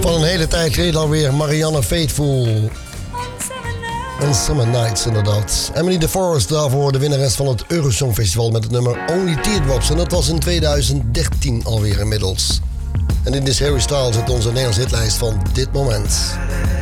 Van een hele tijd geleden alweer Marianne Faithfull. On Summer Nights, inderdaad. Emily de Forest daarvoor de winnares van het Eurosong Festival met het nummer Only Teardrops. En dat was in 2013 alweer inmiddels. En in is Harry Styles uit onze Nederlandse hitlijst van dit moment.